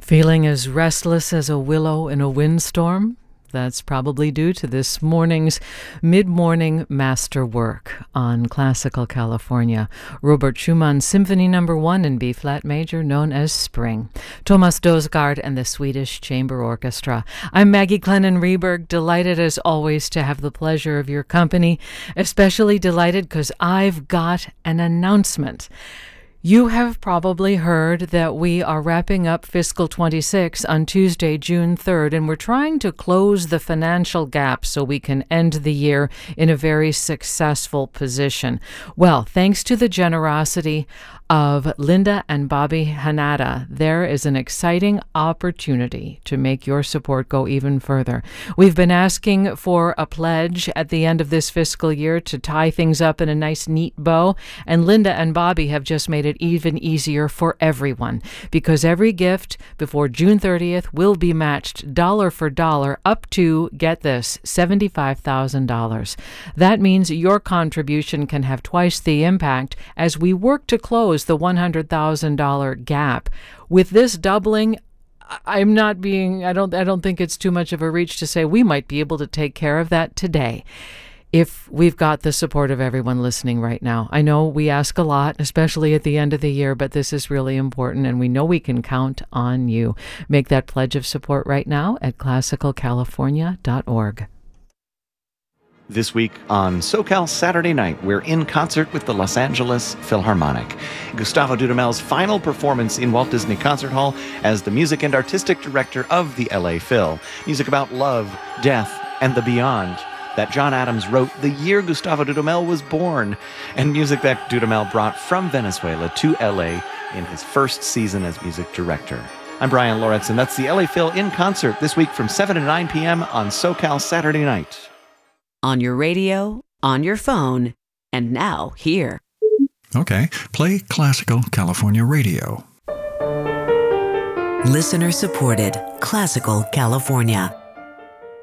Feeling as restless as a willow in a windstorm? That's probably due to this morning's mid-morning masterwork on Classical California. Robert Schumann Symphony No. 1 in B-flat major, known as Spring. Thomas Dosgaard and the Swedish Chamber Orchestra. I'm Maggie Glennon-Rieberg, delighted as always to have the pleasure of your company. Especially delighted because I've got an announcement. You have probably heard that we are wrapping up fiscal 26 on Tuesday, June 3rd, and we're trying to close the financial gap so we can end the year in a very successful position. Well, thanks to the generosity of Linda and Bobby Hanada, there is an exciting opportunity to make your support go even further. We've been asking for a pledge at the end of this fiscal year to tie things up in a nice, neat bow, and Linda and Bobby have just made it even easier for everyone, because every gift before June 30th will be matched dollar for dollar up to, get this, $75,000. That means your contribution can have twice the impact as we work to close the $100,000 gap. With this doubling, I don't think it's too much of a reach to say we might be able to take care of that today if we've got the support of everyone listening right now. I know we ask a lot, especially at the end of the year, but this is really important, and we know we can count on you. Make that pledge of support right now at classicalcalifornia.org. This week on SoCal Saturday Night, we're in concert with the Los Angeles Philharmonic. Gustavo Dudamel's final performance in Walt Disney Concert Hall as the music and artistic director of the LA Phil. Music about love, death, and the beyond that John Adams wrote the year Gustavo Dudamel was born, and music that Dudamel brought from Venezuela to LA in his first season as music director. I'm Brian Loritz, and that's the LA Phil in concert this week from 7 to 9 p.m. on SoCal Saturday Night. On your radio, on your phone, and now here. Okay, play Classical California Radio. Listener supported Classical California.